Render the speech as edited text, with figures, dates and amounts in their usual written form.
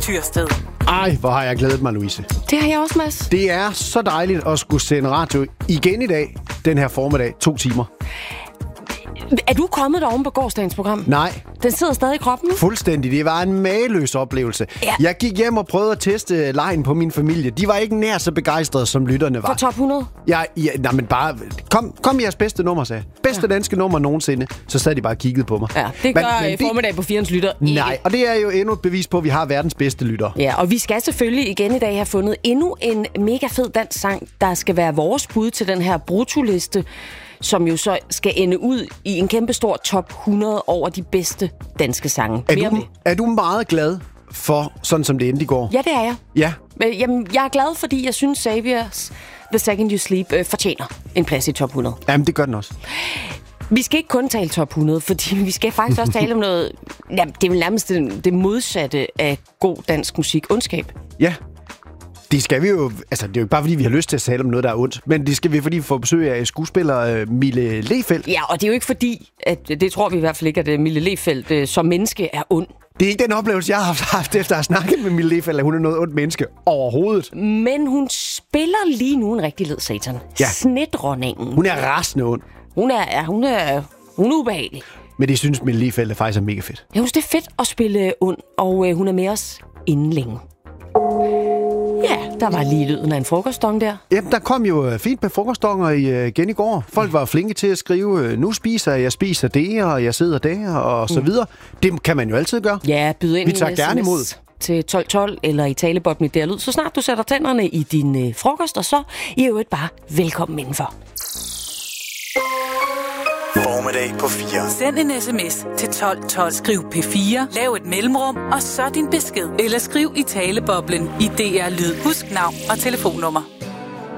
Tyrsted. Ej, hvor har jeg glædet mig, Louise. Det har jeg også, Mads. Det er så dejligt at skulle sende radio igen i dag, den her formiddag, 2 timer. Er du kommet deroven på gårsdagens program? Nej. Den sidder stadig i kroppen? Fuldstændig. Det var en mageløs oplevelse. Ja. Jeg gik hjem og prøvede at teste lejen på min familie. De var ikke nær så begejstrede, som lytterne var. For top 100? Nej, men bare... Kom med jeres bedste nummer, sagde jeg. Bedste danske nummer nogensinde. Så sad de bare og kiggede på mig. Ja, det gør formiddag på 4's lytter ikke. Nej, og det er jo endnu et bevis på, at vi har verdens bedste lytter. Ja, og vi skal selvfølgelig igen i dag have fundet endnu en mega fed dansk sang, der skal være vores bud til den her brutoliste, som jo så skal ende ud i en kæmpestor top 100 over de bedste danske sange. Er du meget glad for, sådan som det endte i går? Ja, det er jeg. Ja. Jamen, jeg er glad, fordi jeg synes, Saviors The Second You Sleep fortjener en plads i top 100. Jamen, det gør den også. Vi skal ikke kun tale top 100, fordi vi skal faktisk også tale om noget... Jamen, det er vel nærmest det modsatte af god dansk musik. Ondskab. Ja. Det skal vi jo... Altså, det er jo ikke bare, fordi vi har lyst til at tale om noget, der er ondt. Men det skal vi, fordi vi får besøg af skuespiller Mille Lehfeldt. Ja, og det er jo ikke fordi, at det tror vi i hvert fald ikke, at Mille Lehfeldt som menneske er ond. Det er ikke den oplevelse, jeg har haft efter at have snakket med Mille Lehfeldt, at hun er noget ondt menneske overhovedet. Men hun spiller lige nu en rigtig led satan. Ja. Snedronningen. Hun er rasende ond. Hun er ubehagelig. Men det synes Mille Lehfeldt er faktisk mega fedt. Jeg synes, det er fedt at spille ond, og hun er med os inden længe. Ja, der var lige lyden af en frokostdong der. Jamen, der kom jo fint med frokostdonger igen i går. Folk var flinke til at skrive, nu spiser det, og jeg sidder der, og så videre. Det kan man jo altid gøre. Ja, byd ind. Vi tager gerne imod til 1212 eller i talebot med derlyd, så snart du sætter tænderne i din frokost, og så i øvrigt bare velkommen indenfor. Formiddag på 4. Send en sms til 1212. Skriv P4, lav et mellemrum, og så din besked. Eller skriv i taleboblen i DR Lyd. Husk navn og telefonnummer.